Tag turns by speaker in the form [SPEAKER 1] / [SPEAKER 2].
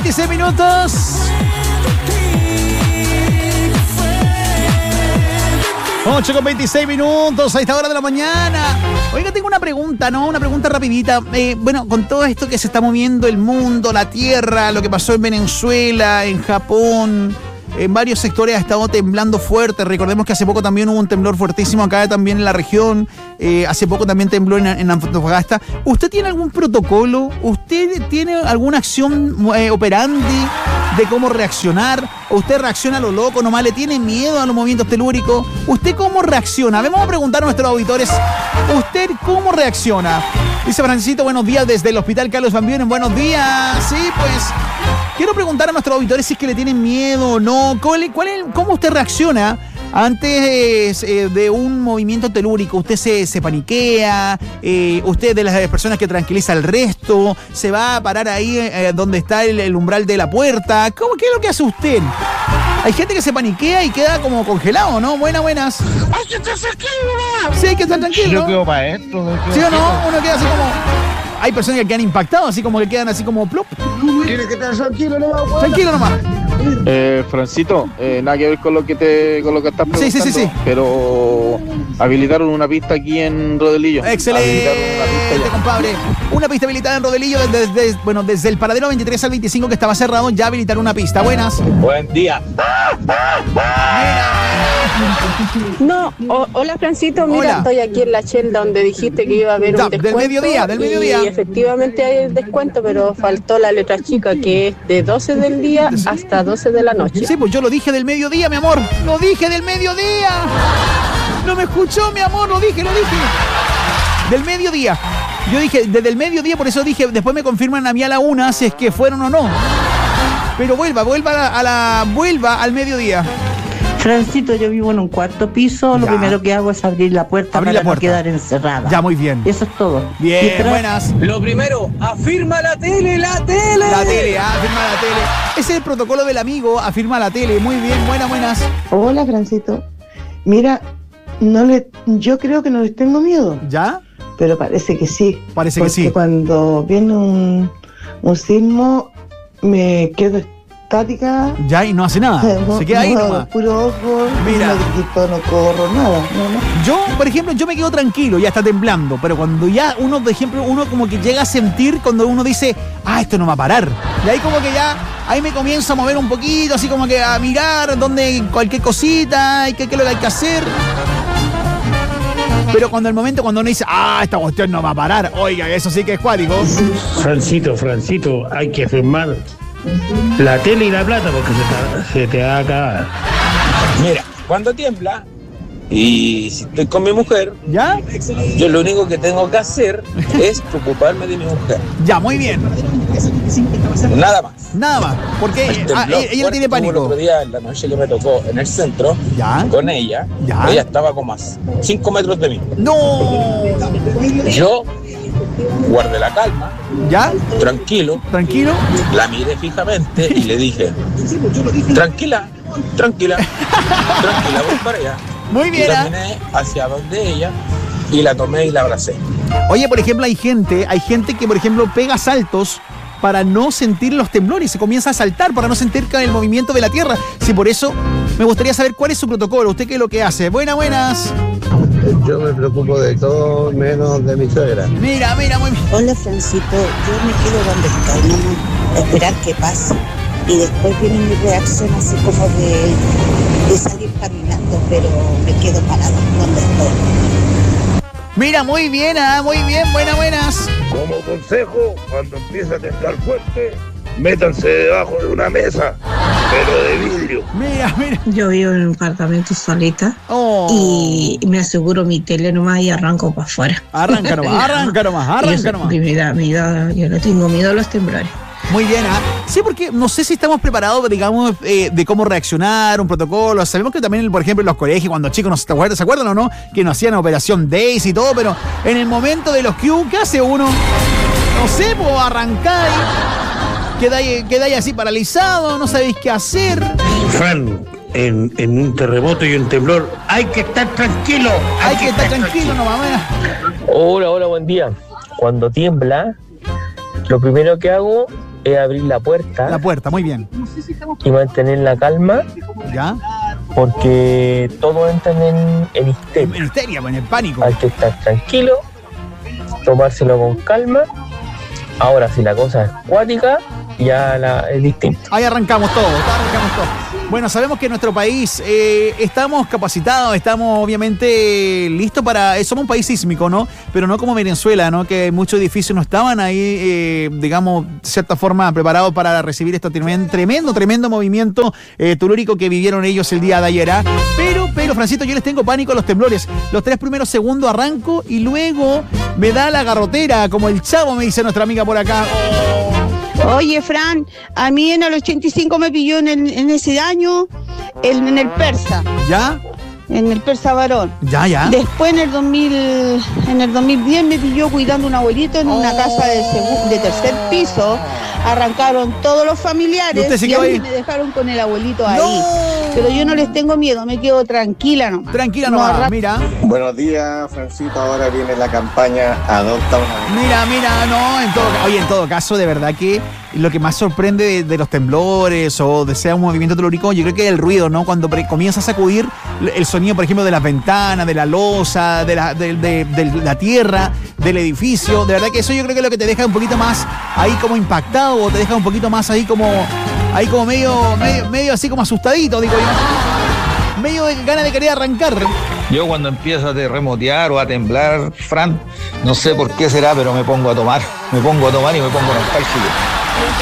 [SPEAKER 1] 8:26 minutos. Ocho con 26 minutos a esta hora de la mañana. Oiga, tengo una pregunta, ¿no? Una pregunta rapidita. Bueno, con todo esto que se está moviendo el mundo, la tierra, lo que pasó en Venezuela, en Japón, en varios sectores ha estado temblando fuerte. Recordemos que hace poco también hubo un temblor fuertísimo acá también en la región. Hace poco también tembló en Antofagasta. ¿Usted tiene algún protocolo? ¿Usted tiene alguna acción operandi de cómo reaccionar? ¿O usted reacciona a lo loco nomás? ¿Le tiene miedo a los movimientos telúricos? ¿Usted cómo reacciona? Vamos a preguntar a nuestros auditores. ¿Usted cómo reacciona? Dice Francisco, buenos días desde el Hospital Carlos Van Buren. Buenos días. Sí, pues quiero preguntar a nuestros auditores si es que le tienen miedo o no. ¿Cómo usted reacciona antes de un movimiento telúrico? ¿Usted se paniquea? ¿Usted es de las personas que tranquiliza al resto? ¿Se va a parar ahí donde está el umbral de la puerta? ¿Qué es lo que hace usted? Hay gente que se paniquea y queda como congelado, ¿no? Buenas.
[SPEAKER 2] ¡Hay que estar tranquilo, ¿no?
[SPEAKER 1] Sí, hay que estar tranquilo.
[SPEAKER 3] Yo quedo para esto.
[SPEAKER 1] ¿Sí o no? Uno queda así como... Hay personas que quedan impactados, así como que quedan así como plop.
[SPEAKER 2] Tienes que estar tranquilo nomás.
[SPEAKER 1] Tranquilo nomás.
[SPEAKER 4] Francito, nada que ver con lo que estás preguntando.
[SPEAKER 1] Sí.
[SPEAKER 4] Pero habilitaron una pista aquí en Rodelillo.
[SPEAKER 1] Excelente, compadre. Una pista habilitada en Rodelillo desde el paradero 23 al 25 que estaba cerrado, ya habilitaron una pista. Buenas.
[SPEAKER 5] Buen día.
[SPEAKER 6] No, hola Francito, mira,
[SPEAKER 1] Hola.
[SPEAKER 6] estoy aquí en la Shell donde dijiste que iba a haber un descuento.
[SPEAKER 1] Del mediodía.
[SPEAKER 6] Y efectivamente hay el descuento, pero faltó la letra chica que es de 12 del día hasta 12 de la noche.
[SPEAKER 1] Sí, pues yo lo dije del mediodía, mi amor. Lo dije del mediodía. No me escuchó, mi amor, lo dije. Del mediodía. Yo dije desde el mediodía, por eso dije, después me confirman a mí a la 1 si es que fueron o no. Pero vuelva al mediodía.
[SPEAKER 7] Francito, yo vivo en un cuarto piso, lo primero que hago es abrir la puerta para no quedar encerrada.
[SPEAKER 1] Ya, muy bien.
[SPEAKER 7] Eso es todo.
[SPEAKER 1] Bien, buenas.
[SPEAKER 5] Lo primero, afirma la tele.
[SPEAKER 1] La tele, afirma la tele. Ese es el protocolo del amigo, afirma la tele. Muy bien, buenas.
[SPEAKER 8] Hola, Francito. Mira, yo creo que no les tengo miedo.
[SPEAKER 1] ¿Ya?
[SPEAKER 8] Pero parece que sí.
[SPEAKER 1] Parece que sí.
[SPEAKER 8] Porque cuando viene un sismo, me quedo estática.
[SPEAKER 1] Ya, y no hace nada. Se queda ahí nomás.
[SPEAKER 8] Puro ojo.
[SPEAKER 1] Mira.
[SPEAKER 8] No grito, no corro, nada. No.
[SPEAKER 1] Yo, por ejemplo, me quedo tranquilo, ya está temblando. Pero cuando ya uno, por ejemplo, como que llega a sentir cuando uno dice, esto no va a parar. Y ahí como que ya, ahí me comienzo a mover un poquito, así como que a mirar dónde cualquier cosita, qué es lo que hay que hacer. Pero cuando uno dice, esta cuestión no va a parar, oiga, eso sí que es cuático.
[SPEAKER 3] Francito, hay que firmar la tele y la plata porque se te va a acabar.
[SPEAKER 5] Mira, cuando tiembla y si estoy con mi mujer,
[SPEAKER 1] ¿ya?
[SPEAKER 5] Yo lo único que tengo que hacer es preocuparme de mi mujer.
[SPEAKER 1] Ya, muy bien.
[SPEAKER 5] Nada más.
[SPEAKER 1] Porque ella no tiene pánico.
[SPEAKER 5] El otro día en la noche que me tocó en el centro,
[SPEAKER 1] ¿ya?
[SPEAKER 5] Con ella, ella estaba como a 5 metros de mí.
[SPEAKER 1] ¡No!
[SPEAKER 5] Yo guardé la calma.
[SPEAKER 1] ¿Ya?
[SPEAKER 5] Tranquilo. La miré fijamente y le dije, tranquila, voy para allá.
[SPEAKER 1] Muy bien.
[SPEAKER 5] Y caminé hacia donde ella y la tomé y la abracé.
[SPEAKER 1] Oye, por ejemplo, hay gente que, por ejemplo, pega saltos para no sentir los temblores, se comienza a saltar para no sentir el movimiento de la tierra. Sí, por eso me gustaría saber cuál es su protocolo. ¿Usted qué es lo que hace? Buenas.
[SPEAKER 9] Yo me preocupo de todo menos de mi suegra.
[SPEAKER 1] Mira, muy bien.
[SPEAKER 10] Hola, Francito. Yo me quedo donde estoy, nomás, esperar que pase. Y después viene mi reacción así como de salir caminando, pero me quedo parado donde estoy.
[SPEAKER 1] Mira, muy bien, buenas.
[SPEAKER 3] Como consejo, cuando empieza a temblar fuerte, métanse debajo de una mesa, pero de vidrio.
[SPEAKER 1] Mira.
[SPEAKER 11] Yo vivo en un apartamento solita y me aseguro mi tele nomás y arranco para afuera.
[SPEAKER 1] Arranca nomás.
[SPEAKER 11] Yo le tengo miedo a los temblores.
[SPEAKER 1] Muy bien, Sí, porque no sé si estamos preparados, digamos, de cómo reaccionar, un protocolo. Sabemos que también, por ejemplo, en los colegios, cuando chicos, ¿se acuerdan o no? Que nos hacían Operación Days y todo, pero en el momento de los Q, ¿qué hace uno? No sé, pues arrancar, quedáis así paralizado, no sabéis qué hacer.
[SPEAKER 3] Fran, en un terremoto y un temblor, hay que estar tranquilo.
[SPEAKER 1] Hay que estar tranquilo nomás.
[SPEAKER 12] Hola, buen día. Cuando tiembla, lo primero que hago es abrir la puerta.
[SPEAKER 1] La puerta, muy bien.
[SPEAKER 12] Y mantener la calma.
[SPEAKER 1] ¿Ya?
[SPEAKER 12] Porque todos entran en histeria.
[SPEAKER 1] En histeria, en el pánico.
[SPEAKER 12] Hay que estar tranquilo, tomárselo con calma. Ahora, si la cosa es cuática, ya es distinto.
[SPEAKER 1] Ahí arrancamos todo. Bueno, sabemos que en nuestro país estamos capacitados, estamos obviamente listos para... somos un país sísmico, ¿no? Pero no como Venezuela, ¿no? Que muchos edificios no estaban ahí, digamos, de cierta forma preparados para recibir este tremendo movimiento telúrico que vivieron ellos el día de ayer. Pero, Francito, yo les tengo pánico a los temblores. Los 3 primeros segundos arranco y luego me da la garrotera, como el Chavo, me dice nuestra amiga por acá.
[SPEAKER 13] Oye, Fran, a mí en el 85 me pilló en ese año en el Persa.
[SPEAKER 1] ¿Ya?
[SPEAKER 13] En el Persa Varón.
[SPEAKER 1] Ya.
[SPEAKER 13] Después en el 2010 me pilló cuidando a un abuelito en una casa de tercer piso. Arrancaron todos los familiares y a mí me dejaron con el abuelito ahí. Pero yo no les tengo miedo, me quedo tranquila nomás.
[SPEAKER 1] Tranquila nomás, mira.
[SPEAKER 9] Buenos días, Francito. Ahora viene la campaña Adopta una.
[SPEAKER 1] Mira, no, en todo caso, de verdad que lo que más sorprende de los temblores o de sea un movimiento telúrico, yo creo que es el ruido, ¿no? Cuando comienza a sacudir el sonido, por ejemplo, de las ventanas, de la losa, de la tierra, del edificio. De verdad que eso yo creo que es lo que te deja un poquito más ahí como impactado o te deja un poquito más ahí como medio así como asustadito, digo yo. Medio de ganas de querer arrancar.
[SPEAKER 5] Yo cuando empiezo a terremotear o a temblar, Fran, no sé por qué será, pero me pongo a tomar y me pongo nostálgico.